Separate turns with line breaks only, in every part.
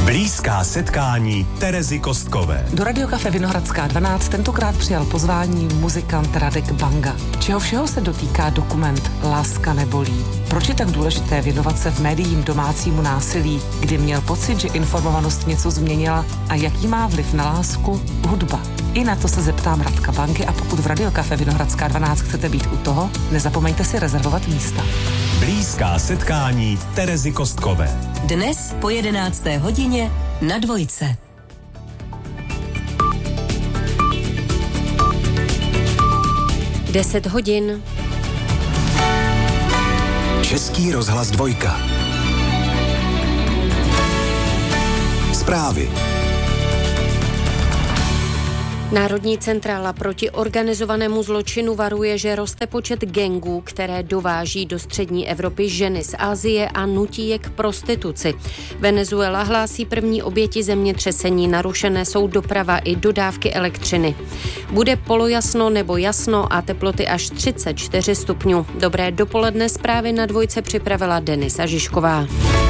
Blízká setkání Terezy Kostkové.
Do Radiokafe Vinohradská 12 tentokrát přijal pozvání muzikant Radek Banga. Čeho všeho se dotýká dokument Láska nebolí? Proč je tak důležité věnovat se v médiím domácímu násilí, kdy měl pocit, že informovanost něco změnila a jaký má vliv na lásku hudba? I na to se zeptám Radka Bangy a pokud v Radiokafe Vinohradská 12 chcete být u toho, nezapomeňte si rezervovat místa.
Blízká setkání Terezy Kostkové.
Dnes po 11. hodině na Dvojce. Deset hodin.
Český rozhlas Dvojka. Zprávy.
Národní centrála proti organizovanému zločinu varuje, že roste počet gangů, které dováží do střední Evropy ženy z Asie a nutí je k prostituci. Venezuela hlásí první oběti zemětřesení, narušené jsou doprava i dodávky elektřiny. Bude polojasno nebo jasno a teploty až 34 stupňů. Dobré dopoledne, zprávy na Dvojce připravila Denisa Žižková.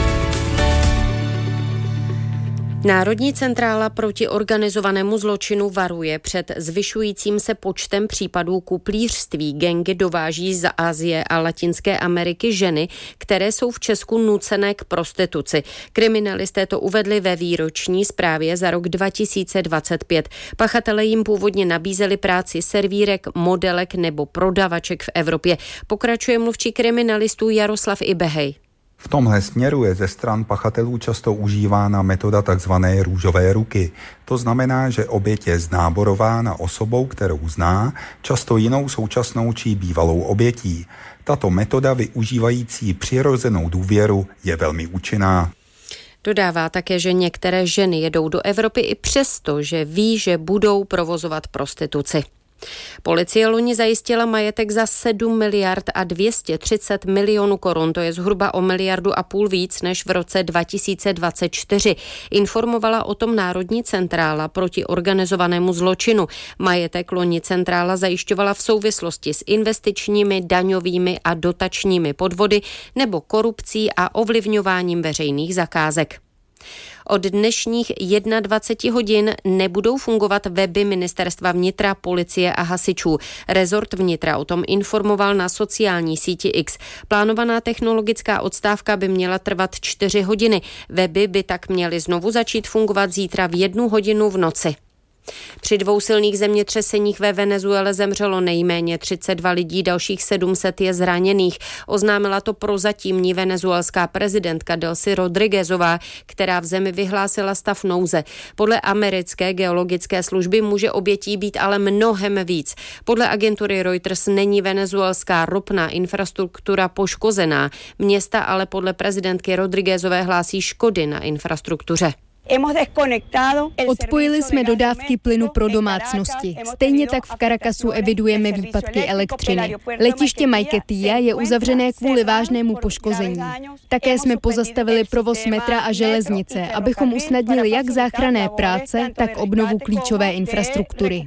Národní centrála proti organizovanému zločinu varuje před zvyšujícím se počtem případů kuplířství. Gangy dováží z Asie a Latinské Ameriky ženy, které jsou v Česku nucené k prostituci. Kriminalisté to uvedli ve výroční zprávě za rok 2025. Pachatelé jim původně nabízeli práci servírek, modelek nebo prodavaček v Evropě. Pokračuje mluvčí kriminalistů Jaroslav Ibehej.
V tomhle směru je ze stran pachatelů často užívána metoda tzv. Růžové ruky. To znamená, že oběť je znáborována osobou, kterou zná, často jinou současnou či bývalou obětí. Tato metoda využívající přirozenou důvěru je velmi účinná.
Dodává také, že některé ženy jedou do Evropy i přesto, že ví, že budou provozovat prostituci. Policie loni zajistila majetek za 7 miliard a 230 milionů korun, to je zhruba o 1,5 miliardy víc než v roce 2024. Informovala o tom Národní centrála proti organizovanému zločinu. Majetek loni centrála zajišťovala v souvislosti s investičními, daňovými a dotačními podvody nebo korupcí a ovlivňováním veřejných zakázek. Od dnešních 21 hodin nebudou fungovat weby Ministerstva vnitra, policie a hasičů. Rezort vnitra o tom informoval na sociální síti X. Plánovaná technologická odstávka by měla trvat 4 hodiny. Weby by tak měly znovu začít fungovat zítra v 1 hodinu v noci. Při 2 silných zemětřeseních ve Venezuele zemřelo nejméně 32 lidí, dalších 700 je zraněných. Oznámila to prozatímní venezuelská prezidentka Delcy Rodriguezová, která v zemi vyhlásila stav nouze. Podle americké geologické služby může obětí být ale mnohem víc. Podle agentury Reuters není venezuelská ropná infrastruktura poškozená. Města ale podle prezidentky Rodriguezové hlásí škody na infrastruktuře.
Odpojili jsme dodávky plynu pro domácnosti. Stejně tak v Caracasu evidujeme výpadky elektřiny. Letiště Maiquetía je uzavřené kvůli vážnému poškození. Také jsme pozastavili provoz metra a železnice, abychom usnadnili jak záchranné práce, tak obnovu klíčové infrastruktury.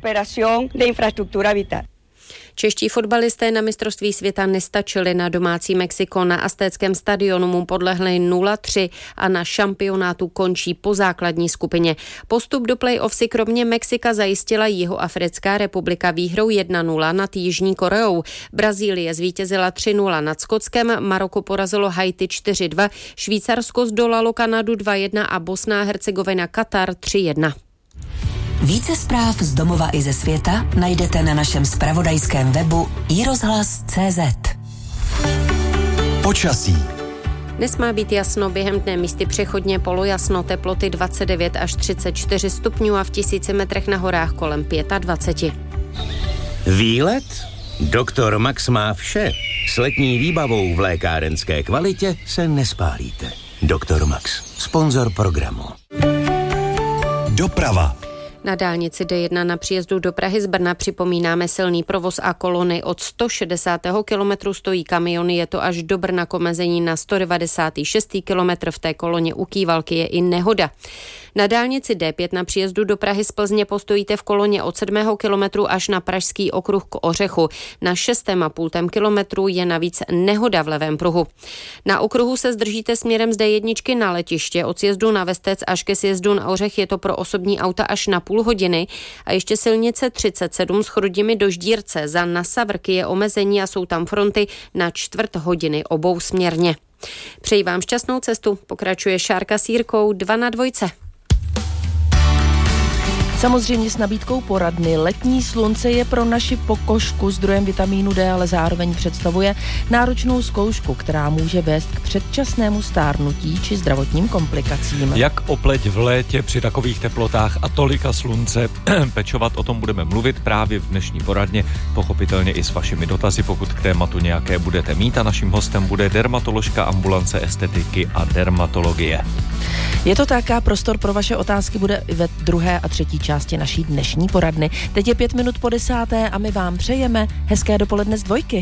Čeští fotbalisté na mistrovství světa nestačili. Na domácí Mexiko na Aztéckém stadionu mu podlehli 0-3 a na šampionátu končí po základní skupině. Postup do play-off si kromě Mexika zajistila Jihoafrická republika výhrou 1-0 nad Jižní Koreou. Brazílie zvítězila 3-0 nad Skotskem, Maroko porazilo Haiti 4-2, Švýcarsko zdolalo Kanadu 2-1 a Bosna a Hercegovina Katar 3-1.
Více zpráv z domova i ze světa najdete na našem zpravodajském webu iRozhlas.cz.
Počasí.
Dnes má být jasno, během dne místy přechodně polojasno, teploty 29 až 34 stupňů a v 1000 metrech na horách kolem 25.
Výlet? Doktor Max má vše. S letní výbavou v lékárenské kvalitě se nespálíte. Doktor Max, sponzor programu.
Doprava.
Na dálnici D1 na příjezdu do Prahy z Brna připomínáme silný provoz a kolony. Od 160. kilometru stojí kamiony, je to až do Brna k omezení na 196. kilometr. V té koloně u Kývalky je i nehoda. Na dálnici D5 na příjezdu do Prahy z Plzně postojíte v koloně od 7. kilometru až na Pražský okruh k Ořechu. Na 6,5 kilometru je navíc nehoda v levém pruhu. Na okruhu se zdržíte směrem z D1 na letiště. Od sjezdu na Vestec až ke sjezdu na Ořech je to pro osobní auta až na půl hodiny. A ještě silnice 37 s Chrudimi do Ždírce. Za Nasavrky je omezení a jsou tam fronty na čtvrt hodiny obousměrně. Přeji vám šťastnou cestu, pokračuje Šárka s Jirkou 2 na 2.
Samozřejmě s nabídkou poradny. Letní slunce je pro naši pokožku zdrojem vitamínu D, ale zároveň představuje náročnou zkoušku, která může vést k předčasnému stárnutí či zdravotním komplikacím.
Jak opleť v létě při takových teplotách a tolika slunce pečovat, o tom budeme mluvit právě v dnešní poradně, pochopitelně i s vašimi dotazy, pokud k tématu nějaké budete mít, a naším hostem bude dermatoložka ambulance estetiky a dermatologie.
Je to tak, a prostor pro vaše otázky bude ve druhé a třetí části naší dnešní poradny. Teď je 5 minut po 10. a my vám přejeme hezké dopoledne z Dvojky.